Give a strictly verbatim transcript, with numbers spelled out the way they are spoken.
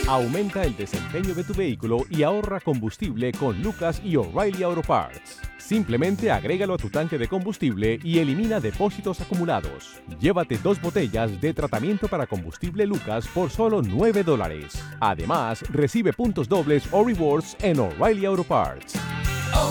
Aumenta el desempeño de tu vehículo y ahorra combustible con Lucas y O'Reilly Auto Parts. Simplemente agrégalo a tu tanque de combustible y elimina depósitos acumulados. Llévate dos botellas de tratamiento para combustible Lucas por solo nueve dólares. Además, recibe puntos dobles o rewards en O'Reilly Auto Parts.